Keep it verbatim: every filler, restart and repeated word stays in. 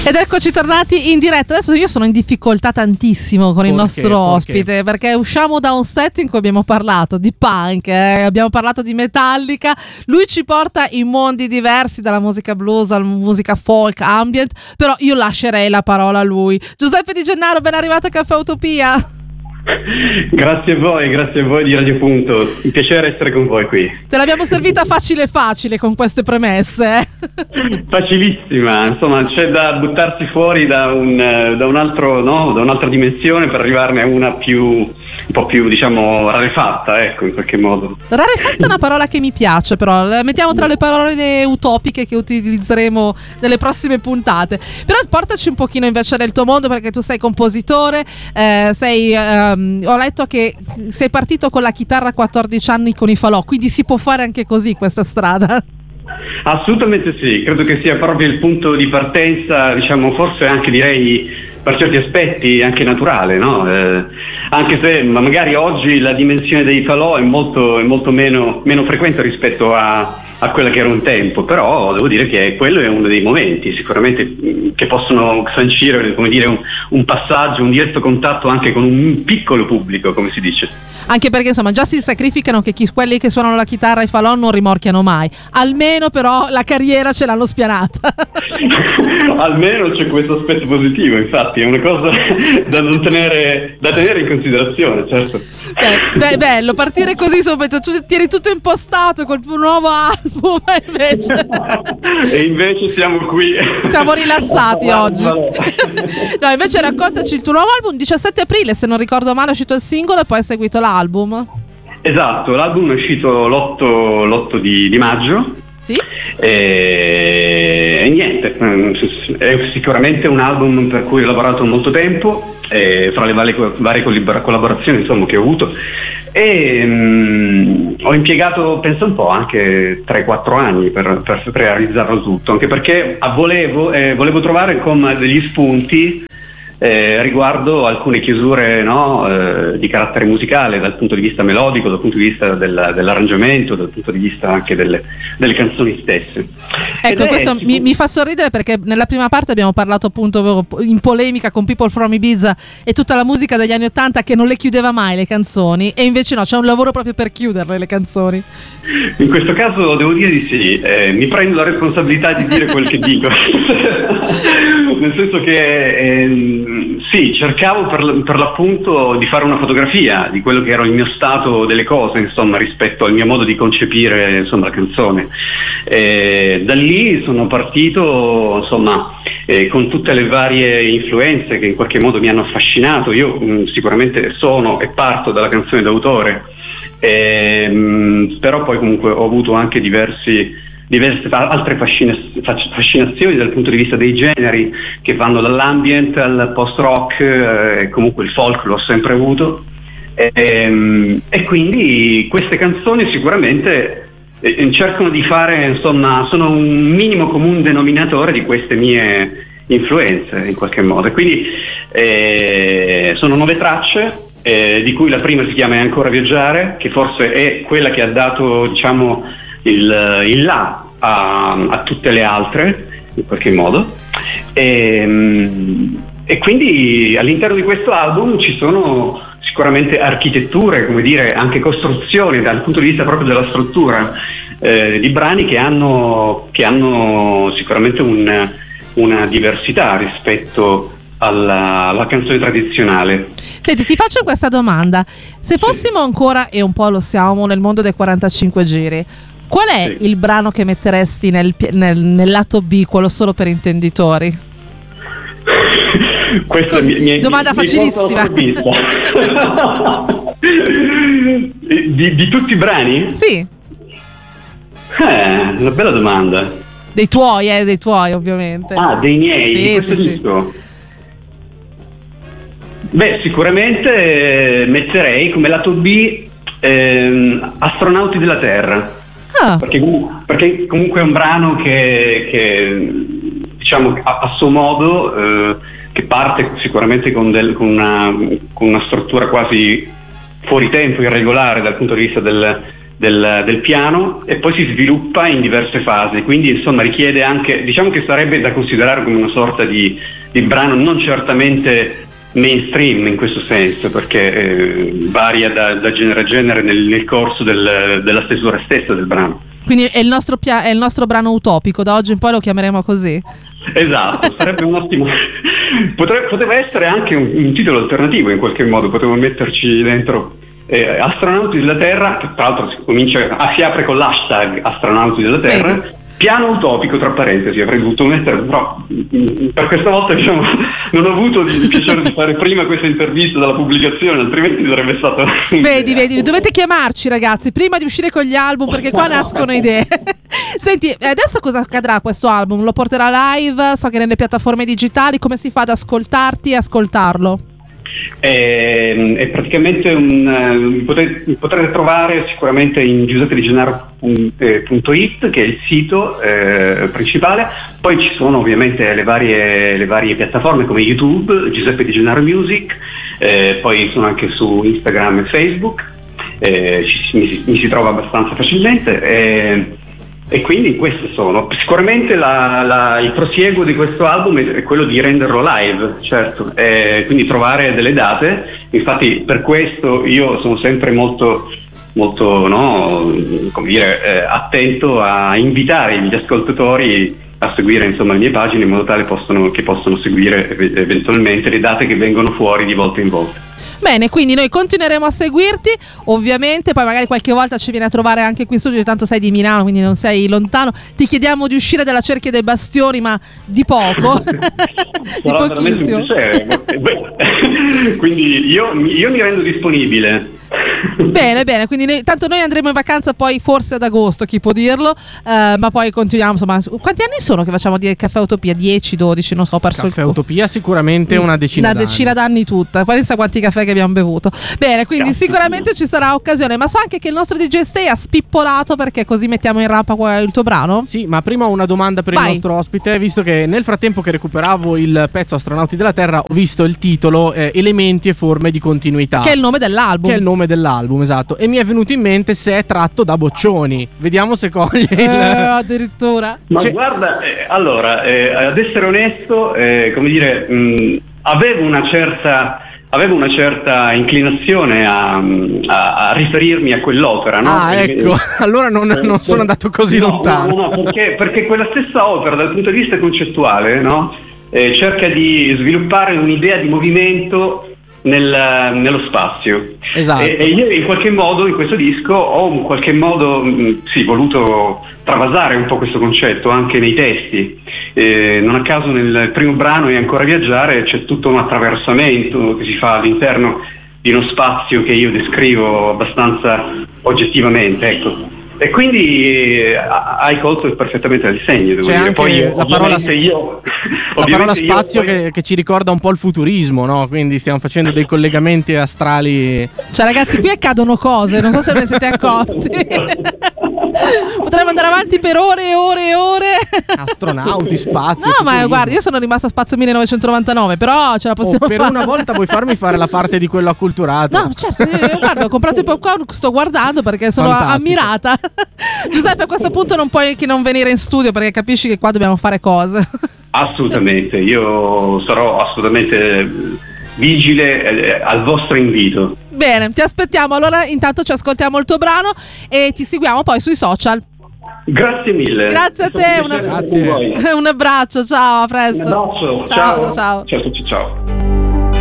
Ed eccoci tornati in diretta. Adesso io sono in difficoltà tantissimo con il Perché? nostro ospite, perché usciamo da un set in cui abbiamo parlato di punk, eh, abbiamo parlato di Metallica, lui ci porta in mondi diversi, dalla musica blues alla musica folk, ambient, però io lascerei la parola a lui. Giuseppe Di Gennaro, ben arrivato a Caffè Utopia. Grazie a voi, grazie a voi di Radio Punto, un piacere essere con voi qui. Te l'abbiamo servita facile facile con queste premesse. Facilissima, insomma c'è da buttarsi fuori da un, da un altro, no, da un'altra dimensione per arrivarne a una più, un po' più diciamo rarefatta, ecco, in qualche modo. Rarefatta è una parola che mi piace, però la mettiamo tra le parole utopiche che utilizzeremo nelle prossime puntate. Però portaci un pochino invece nel tuo mondo, perché tu sei compositore, eh, sei... Eh, ho letto che sei partito con la chitarra a quattordici anni con i falò, quindi si può fare anche così questa strada? Assolutamente sì, credo che sia proprio il punto di partenza, diciamo forse anche direi per certi aspetti anche naturale, no? Eh, anche se magari oggi la dimensione dei falò è molto, è molto meno, meno frequente rispetto a, a quella che era un tempo, però devo dire che quello è uno dei momenti sicuramente che possono sancire, come dire, un, un passaggio, un diretto contatto anche con un piccolo pubblico, come si dice. Anche perché insomma già si sacrificano che chi, quelli che suonano la chitarra e i falò non rimorchiano mai, almeno però la carriera ce l'hanno spianata. Almeno c'è questo aspetto positivo, infatti è una cosa da non tenere, da tenere in considerazione, certo. Beh, beh, bello partire così subito, tu tieni tutto impostato col tuo nuovo album e invece e invece siamo qui, siamo rilassati oggi. No, invece raccontaci il tuo nuovo album. Diciassette aprile, se non ricordo male, è uscito il singolo e poi è seguito l'album. Esatto, l'album è uscito l'otto, l'otto di, di maggio. Sì. E, e niente, è sicuramente un album per cui ho lavorato molto tempo, eh, fra le varie, varie collaborazioni insomma che ho avuto, e um, ho impiegato, penso un po', anche tre quattro anni per, per, per realizzarlo tutto, anche perché volevo, eh, volevo trovare come degli spunti Eh, riguardo alcune chiusure, no, eh, di carattere musicale dal punto di vista melodico, dal punto di vista del, dell'arrangiamento, dal punto di vista anche delle, delle canzoni stesse. Ecco, Ed questo è, mi, mi fa sorridere perché nella prima parte abbiamo parlato appunto in polemica con People from Ibiza e tutta la musica degli anni ottanta che non le chiudeva mai le canzoni, e invece no, c'è un lavoro proprio per chiuderle le canzoni. In questo caso devo dire di sì, eh, mi prendo la responsabilità di dire quel che dico. Nel senso che eh, sì, cercavo per, per l'appunto di fare una fotografia di quello che era il mio stato delle cose, insomma, rispetto al mio modo di concepire, insomma, la canzone. E da lì sono partito, insomma, eh, con tutte le varie influenze che in qualche modo mi hanno affascinato. Io mh, sicuramente sono e parto dalla canzone d'autore, eh, mh, però poi comunque ho avuto anche diversi diverse altre fascina- fascinazioni dal punto di vista dei generi, che vanno dall'ambient al post-rock, e eh, comunque il folk l'ho sempre avuto, e, e quindi queste canzoni sicuramente eh, cercano di fare, insomma, sono un minimo comune denominatore di queste mie influenze in qualche modo, e quindi eh, sono nove tracce, eh, di cui la prima si chiama È ancora viaggiare, che forse è quella che ha dato, diciamo, il, il là a, a tutte le altre in qualche modo, e, e quindi all'interno di questo album ci sono sicuramente architetture, come dire, anche costruzioni dal punto di vista proprio della struttura, eh, di brani che hanno, che hanno sicuramente un, una diversità rispetto alla, alla canzone tradizionale. Senti, ti faccio questa domanda: se fossimo ancora, e un po' lo siamo, nel mondo dei quarantacinque giri, qual è sì. il brano che metteresti nel, nel, nel lato B, quello solo per intenditori? Questa Così, mi, mi, domanda mi, facilissima. Mi di, di tutti i brani? Sì. Eh, una bella domanda. Dei tuoi, eh, dei tuoi ovviamente. Ah, dei miei, sì, di questo sì, disco? Sì. Beh, sicuramente metterei come lato B ehm, Astronauti della Terra. Ah. Perché, perché comunque è un brano che, che diciamo a, a suo modo eh, che parte sicuramente con, del, con, una, con una struttura quasi fuori tempo, irregolare dal punto di vista del, del, del piano e poi si sviluppa in diverse fasi, quindi insomma richiede anche, diciamo che sarebbe da considerare come una sorta di, di brano non certamente mainstream in questo senso, perché eh, varia da, da genere a genere nel, nel corso del, della stesura stessa del brano. Quindi è il nostro pia- è il nostro brano utopico, da oggi in poi lo chiameremo così. Esatto, sarebbe un ottimo. Potrebbe, poteva essere anche un, un titolo alternativo in qualche modo, potevo metterci dentro eh, Astronauti della Terra, che tra l'altro si comincia, ah, si apre con l'hashtag Astronauti della Terra. Vedi? Piano utopico tra parentesi, avrei dovuto mettere, però per questa volta diciamo, non ho avuto il piacere di fare prima questa intervista dalla pubblicazione, altrimenti sarebbe stato... Vedi, vedi, dovete chiamarci ragazzi, prima di uscire con gli album, perché qua nascono idee. Senti, adesso cosa accadrà questo album? Lo porterà live, so che nelle piattaforme digitali, come si fa ad ascoltarti e ascoltarlo? È, è praticamente un potete, potrete trovare sicuramente in giuseppe di gennaro punto it, che è il sito eh, principale. Poi ci sono ovviamente le varie, le varie piattaforme come YouTube, Giuseppe Di Gennaro Music, eh, poi sono anche su Instagram e Facebook, eh, ci, mi, mi si trova abbastanza facilmente. Eh, E quindi queste sono sicuramente la, la, il prosieguo di questo album è quello di renderlo live, certo, e quindi trovare delle date. Infatti per questo io sono sempre molto molto no, come dire, eh, attento a invitare gli ascoltatori a seguire insomma le mie pagine in modo tale possono, che possano seguire eventualmente le date che vengono fuori di volta in volta. Bene, quindi noi continueremo a seguirti, ovviamente, poi magari qualche volta ci vieni a trovare anche qui in studio, tanto sei di Milano, quindi non sei lontano. Ti chiediamo di uscire dalla cerchia dei bastioni, ma di poco, di pochissimo. Quindi io, io mi rendo disponibile. Bene, bene, quindi noi, tanto noi andremo in vacanza poi forse ad agosto, chi può dirlo, eh, ma poi continuiamo, insomma. Quanti anni sono che facciamo di Caffè Utopia? dieci, dodici, non so, ho perso Caffè il Utopia sicuramente una decina una d'anni. decina d'anni tutta, poi pensa quanti caffè che abbiamo bevuto. Bene, quindi Grazie. sicuramente ci sarà occasione, ma so anche che il nostro D J Stay ha spippolato, perché così mettiamo in rampa il tuo brano. Sì, ma prima una domanda per Vai. il nostro ospite, visto che nel frattempo che recuperavo il pezzo Astronauti della Terra ho visto il titolo eh, Elementi e forme di continuità, Che è il nome dell'album. che è il nome dell'album, esatto, e mi è venuto in mente se è tratto da Boccioni. Vediamo se coglie il... Eh, addirittura. Ma Cioè- guarda, eh, allora, eh, ad essere onesto, eh, come dire, mh, avevo una certa avevo una certa inclinazione a, a, a riferirmi a quell'opera, no? Ah, ecco, allora non, non sono andato così no, lontano. No, no, perché, perché quella stessa opera, dal punto di vista concettuale, no? Eh, cerca di sviluppare un'idea di movimento nel, nello spazio. Esatto. E, e io in qualche modo in questo disco ho in qualche modo mh, sì, voluto travasare un po' questo concetto anche nei testi. Eh, non a caso nel primo brano E ancora viaggiare c'è tutto un attraversamento che si fa all'interno di uno spazio che io descrivo abbastanza oggettivamente, ecco. E quindi eh, hai colto perfettamente il segno, devo C'è dire. anche Poi, la parola, io, la parola spazio io poi... che, che ci ricorda un po' il futurismo, no? Quindi stiamo facendo dei collegamenti astrali. Cioè ragazzi, qui accadono cose, non so se ve ne siete accorti. Potremmo andare avanti per ore e ore e ore. Astronauti, spazio. No, ma futurismo. guarda, io sono rimasta a Spazio millenovecentonovantanove, però ce la possiamo Oh, per fare. una volta vuoi farmi fare la parte di quello acculturato? No, certo, io, guarda, ho comprato il popcorn, sto guardando perché sono Fantastico. ammirata. Giuseppe, a questo punto non puoi che non venire in studio, perché capisci che qua dobbiamo fare cose. Assolutamente, io sarò assolutamente vigile eh, al vostro invito. Bene, ti aspettiamo. Allora intanto ci ascoltiamo il tuo brano e ti seguiamo poi sui social. Grazie mille. Grazie a È stato te, un piacere una- essere con voi. Un abbraccio, ciao, a presto. Un abbraccio, Ciao, ciao. ciao. Ciao a tutti, ciao.